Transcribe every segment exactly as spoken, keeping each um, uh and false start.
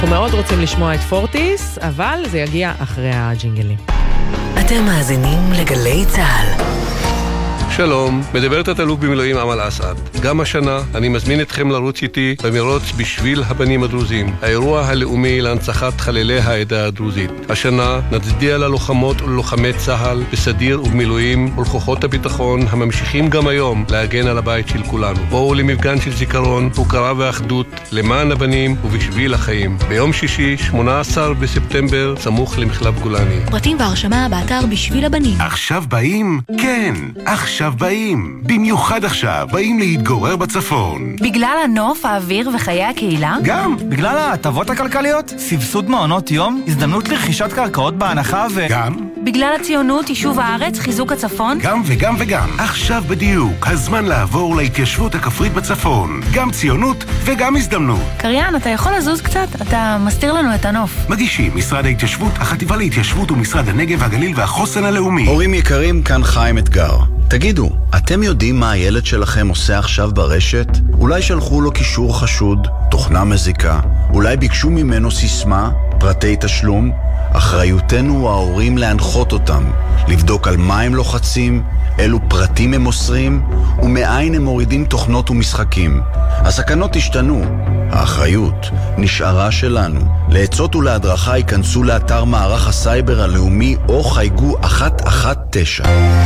אנחנו מאוד רוצים לשמוע את פורטיס, אבל זה יגיע אחרי הג'ינגלים. אתם מאזינים לגלי צהל. שלום, מדברת התלוף במילואים אמל אסעד. גם השנה אני מזמין אתכם לרוץ איתי במרוץ בשביל הבנים הדרוזים, האירוע הלאומי להנצחת חללי העדה הדרוזית. השנה נצדיע ללוחמות וללוחמי צהל בסדיר ובמילואים ולכוחות הביטחון הממשיכים גם היום להגן על הבית של כולנו. בואו למפגן של זיכרון, הוקרה ואחדות למען הבנים ובשביל החיים. ביום שישי, שמונה עשר בספטמבר, סמוך למחלף גולני. פרטים והרשמה באתר בשביל הבנים. עכשיו באים? כן, עכשיו באים. במיוחד עכשיו באים להתגורר בצפון. בגלל הנוף, האוויר וחיי הקהילה? גם. בגלל ההטבות הכלכליות, סבסוד מעונות יום, הזדמנות לרכישת קרקעות בהנחה ו... גם. בגלל הציונות, יישוב הארץ, חיזוק הצפון? גם וגם וגם. עכשיו בדיוק, הזמן לעבור להתיישבות הכפרית בצפון. גם ציונות וגם הזדמנות. קריין, אתה יכול לזוז קצת? אתה מסתיר לנו את הנוף. מגישים משרד ההתיישבות, החטיבה להתיישבות ומשרד הנגב, הגליל והחוסן הלאומי. הורים יקרים, כאן חיים אתגר. תגידו, אתם יודעים מה הילד שלכם עושה עכשיו ברשת? אולי שלחו לו קישור חשוד, תוכנה מזיקה, אולי ביקשו ממנו סיסמה, פרטי תשלום? אחריותנו ההורים להנחות אותם, לבדוק על מה הם לוחצים, אילו פרטים הם מוסרים, ומאין הם מורידים תוכנות ומשחקים. הסכנות השתנו, האחריות נשארה שלנו. לעצות ולהדרכה ייכנסו לאתר מערך הסייבר הלאומי או חייגו אחת אחת תשע.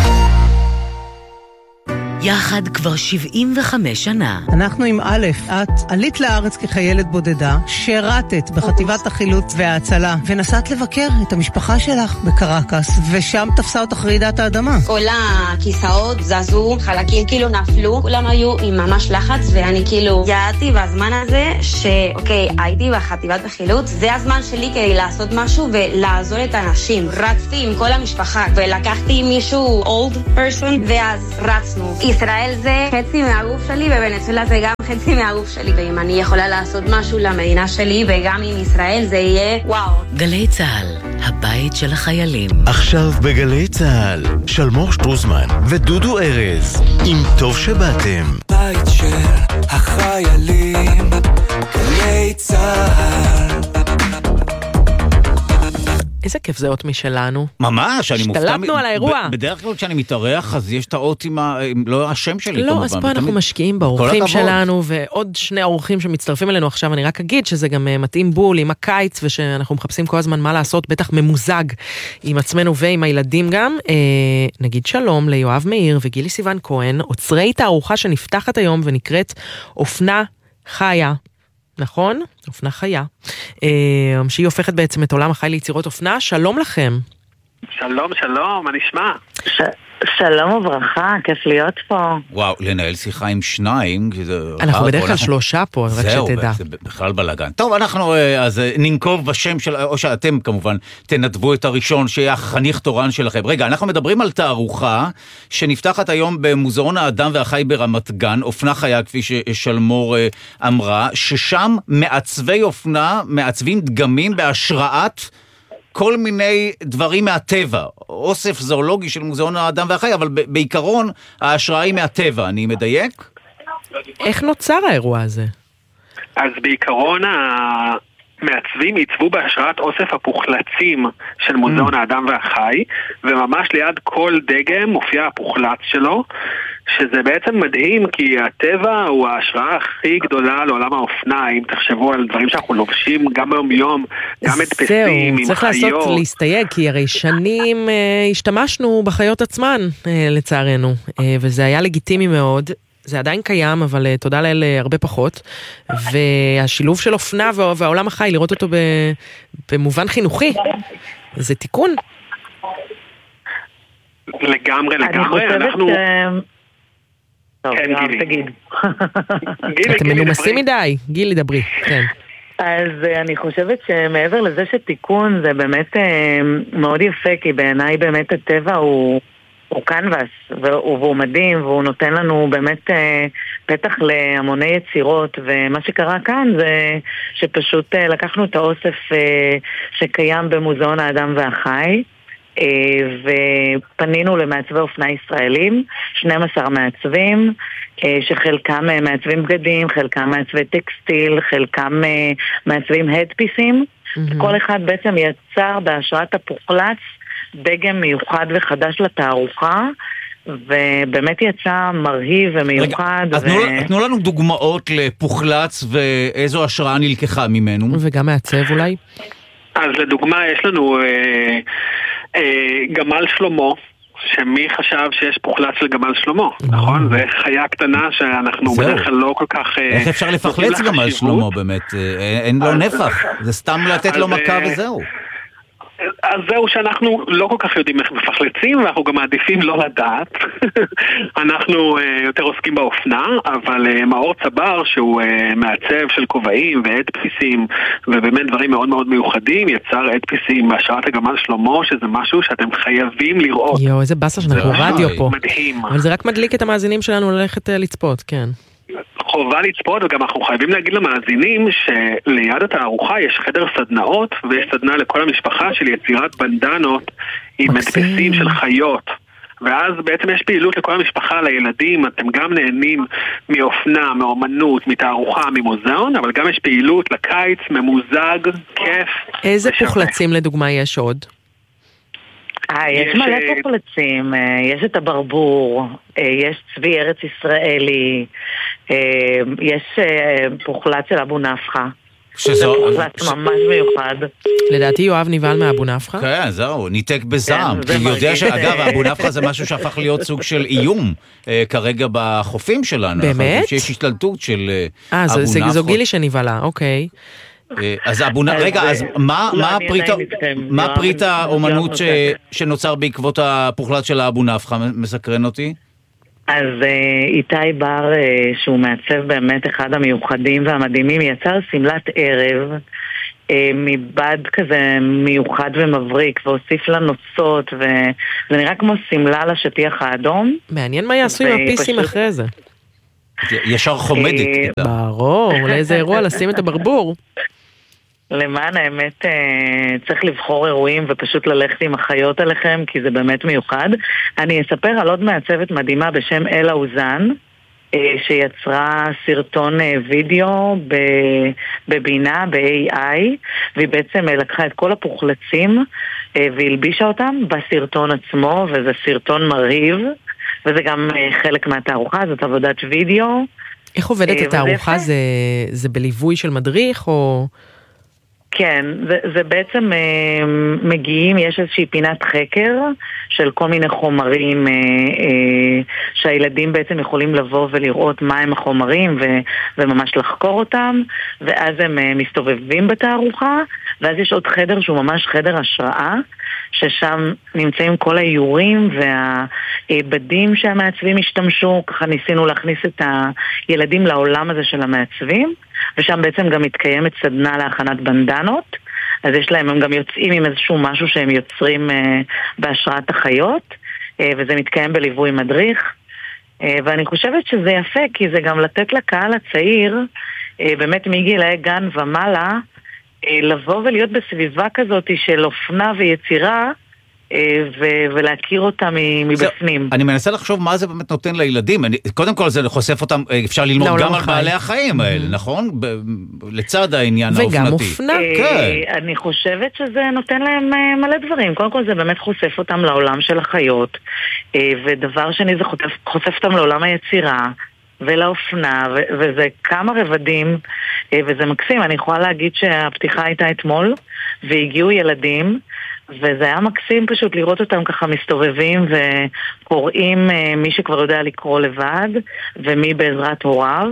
יחד כבר שבעים וחמש שנה. אנחנו עם א', את עלית לארץ כחיילת בודדה, שרתת בחטיבת החילוץ וההצלה, ונסעת לבקר את המשפחה שלך בקרקס, ושם תפסה אותך רעידת האדמה. כל הכיסאות זזו, חלקים כאילו נפלו, כולם היו עם ממש לחץ, ואני כאילו ידעתי בזמן הזה שאוקיי, הייתי בחטיבת החילוץ, זה הזמן שלי כדי לעשות משהו ולעזור את האנשים. רצתי עם כל המשפחה, ולקחתי מישהו old person, ואז רצנו. ישראל זה חצי מהגוף שלי, ובנצולה זה גם חצי מהגוף שלי, ואם אני יכולה לעשות משהו למדינה שלי וגם עם ישראל זה יהיה וואו. גלי צהל, הבית של החיילים. עכשיו בגלי צהל, שלמור שטרוזמן ודודו ארז, עם טוב שבאתם. בית של החיילים, גלי צהל. איזה כיף זה אות משלנו. ממש, אני מופתע. השתלטנו על האירוע. בדרך כלל כשאני מתארח, אז יש את האות עם ה... לא השם שלי. לא, אז פה אנחנו משקיעים באורחים שלנו, ועוד שני אורחים שמצטרפים אלינו עכשיו, אני רק אגיד שזה גם מתאים בול עם הקיץ, ושאנחנו מחפשים כל הזמן מה לעשות, בטח ממוזג עם עצמנו ועם הילדים גם. נגיד שלום ליואב מאיר וגילי סיוון כהן, עוצרי תערוכה שנפתחת היום ונקראת אופנה חיה. נכון? אופנה חיה. שהיא הופכת בעצם את עולם החי ליצירות אופנה. שלום לכם. שלום, שלום, מה נשמע? ש... שלום וברכה, כיף להיות פה. וואו, לנהל שיחה עם שניים. אנחנו בדרך כלל שלושה פה, רק שתדע. זהו, זה בכלל בלגן. טוב, אנחנו אז ננקוב בשם של, או שאתם כמובן תנדבו את הראשון שיהיה החניך תורן שלכם. רגע, אנחנו מדברים על תערוכה שנפתחת היום במוזיאון האדם והחי ברמת גן, אופנה חיה כפי ששלמור אמרה, ששם מעצבי אופנה, מעצבים דגמים בהשראת כל מיני דברים מהטבע, אוסף זואולוגי של מוזיאון האדם והחי, אבל בעיקרון ההשראה היא מהטבע, אני מדייק? איך נוצר האירוע הזה? אז בעיקרון המעצבים ייצבו בהשראת אוסף הפוחלצים של מוזיאון האדם והחי, וממש ליד כל דגם מופיע הפוחלץ שלו, שזה בעצם מדהים, כי הטבע הוא ההשראה הכי גדולה לעולם האופנה. אם תחשבו על דברים שאנחנו לובשים גם ביום יום, גם מדפסים עם צריך חיות. לעשות, להסתייג, כי הרי שנים אה, השתמשנו בחיות עצמן, אה, לצערנו, אה, וזה היה לגיטימי מאוד. זה עדיין קיים, אבל uh, תודה לאל הרבה פחות. והשילוב של אופנה והעולם החי, לראות אותו במובן חינוכי, זה תיקון. לגמרי, לגמרי. אנחנו... טוב, יואב, תגיד. אתם מנומסים מדי. גילי, דברי. כן. אז אני חושבת שמעבר לזה שתיקון זה באמת מאוד יפה, כי בעיניי באמת הטבע הוא... הוא קנבס, והוא מדהים, והוא נותן לנו באמת אה, פתח להמוני יצירות, ומה שקרה כאן זה שפשוט אה, לקחנו את האוסף אה, שקיים במוזיאון האדם והחי, אה, ופנינו למעצבי אופנה ישראלים, שנים עשר מעצבים, שחלקם מעצבים בגדים, חלקם מעצבי טקסטיל, חלקם מעצבים הדפיסים. Mm-hmm. כל אחד בעצם יצר בהשראת הפוחלץ דגם מיוחד וחדש לתערוכה, ובאמת יצא מרהיב ומיוחד. רגע, ו... תנו לנו דוגמאות לפוחלץ ואיזו השראה נלקחה ממנו. וגם מעצב אולי? אז לדוגמה יש לנו אה, אה, גמל שלמה, שמי חשב שיש פוחלץ לגמל שלמה, נכון? זה חיה קטנה שאנחנו בדרך כלל לא כל כך... איך אפשר לפחלץ גמל שלמה באמת? אין לו נפח, זה סתם לתת לו מכה וזהו. אז זהו שאנחנו לא כל כך יודעים איך מפחלצים, ואנחנו גם מעדיפים לא לדעת. אנחנו יותר עוסקים באופנה, אבל מאור צבר, שהוא מעצב של כובעים והדפיסים, ובאמת דברים מאוד מאוד מיוחדים, יצר הדפיסים בהשראת הגמל שלמה, שזה משהו שאתם חייבים לראות. יו, איזה בסה שאנחנו רדיו פה. מדהים. אבל זה רק מדליק את המאזינים שלנו ללכת לצפות, כן. חובה לצפות, וגם אנחנו חייבים להגיד למאזינים שליד התערוכה יש חדר סדנאות, ויש סדנה לכל המשפחה של יצירת בנדנות עם מדפסים של חיות, ואז בעצם יש פעילות לכל המשפחה, לילדים, אתם גם נהנים מאופנה, מאומנות, מתערוכה, ממוזיאון, אבל גם יש פעילות לקיץ, ממוזג, כיף. איזה פוחלצים לדוגמה יש עוד? אה, יש מלא פוחלצים, יש את הברבור, יש צבי ארץ ישראלי, יש פוחלץ של אבו נפחה. שזו... פוחלץ ממש מיוחד. לדעתי יואב נבהל מאבו נפחה. כן, זהו, ניתק בזעם. אני יודע שאגב, אבו נפחה זה משהו שהפך להיות סוג של איום כרגע בחופים שלנו. באמת? שיש השתלטות של אבו נפחה. אה, זו גילי שנבהלה, אוקיי. אז רגע, אז מה פריט האומנות שנוצר בעקבות הפוחלץ של האבו נפחה? מסקרן אותי? אז איתי בר, שהוא מעצב באמת אחד המיוחדים והמדהימים, יצר סמלת ערב מבד כזה מיוחד ומבריק, והוסיף לה נוצות, וזה נראה כמו סמלה לשטיח האדום. מעניין מה יעשו עם הפיסים אחרי זה. ישר חומדת. ברור, אולי איזה אירוע לשים את הברבור. למען האמת צריך לבחור אירועים ופשוט ללכת עם החיות עליכם, כי זה באמת מיוחד. אני אספר על עוד מעצבת מדהימה בשם אלה אוזן, שיצרה סרטון וידאו בבינה, ב-איי איי, והיא בעצם לקחה את כל הפוחלצים והלבישה אותם בסרטון עצמו, וזה סרטון מרהיב, וזה גם חלק מהתערוכה, זאת עבודת וידאו. איך עובדת התערוכה? זה, זה בליווי של מדריך או... כן, זה, זה בעצם אה, מגיעים, יש איזושהי פינת חקר של כל מיני חומרים אה, אה, שהילדים בעצם יכולים לבוא ולראות מה הם החומרים ו, וממש לחקור אותם, ואז הם אה, מסתובבים בתערוכה, ואז יש עוד חדר שהוא ממש חדר השראה, ששם נמצאים כל האיורים והבדים שהמעצבים השתמשו, ככה ניסינו להכניס את הילדים לעולם הזה של המעצבים, ושם בעצם גם מתקיימת סדנה להכנת בנדנות, אז יש להם, הם גם יוצאים עם איזשהו משהו שהם יוצרים אה, בהשראת החיות, אה, וזה מתקיים בליווי מדריך, אה, ואני חושבת שזה יפה, כי זה גם לתת לקהל הצעיר, אה, באמת מגילאי גן ומעלה, אה, לבוא ולהיות בסביבה כזאת של אופנה ויצירה, ו- ולהכיר אותם מבפנים. אני מנסה לחשוב מה זה באמת נותן לילדים. אני, קודם כל זה חושף אותם, אפשר ללמוד גם על בעלי החיים האלה, נכון? ב- לצד העניין האופנתי. וגם אופנה. כן. אני חושבת שזה נותן להם מלא דברים. קודם כל זה באמת חושף אותם לעולם של החיות, ודבר שני זה חושף, חושף אותם לעולם היצירה ולאופנה, ו- וזה כמה רבדים, וזה מקסים. אני יכולה להגיד שהפתיחה הייתה אתמול, והגיעו ילדים, וזה היה מקסים פשוט לראות אותם ככה מסתובבים וקוראים, מי שכבר יודע לקרוא לבד ומי בעזרת הוריו,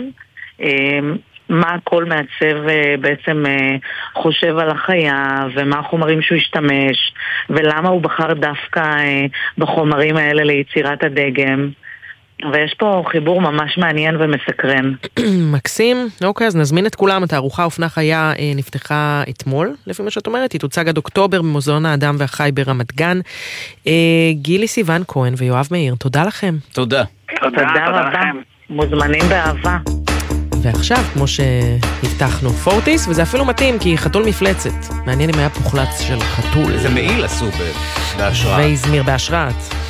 מה כל מעצב בעצם חושב על החיה ומה החומרים שהוא השתמש ולמה הוא בחר דווקא בחומרים האלה ליצירת הדגם. ויש פה חיבור ממש מעניין ומסקרן. מקסים. אוקיי, אז נזמין את כולם. התערוכה אופנה חיה נפתחה אתמול, לפי מה שאת אומרת. היא תוצג עד אוקטובר במוזיאון האדם והחי ברמת גן. גילי סיוון כהן ויואב מאיר, תודה לכם. תודה. תודה רבה. מוזמנים באהבה. ועכשיו, כמו שהבטחנו, פורטיס, וזה אפילו מתאים, כי חתול מפלצת. מעניין אם היה פוחלץ של חתול. זה מעיל עשו בהשראת. ואיזמיר בהשראת.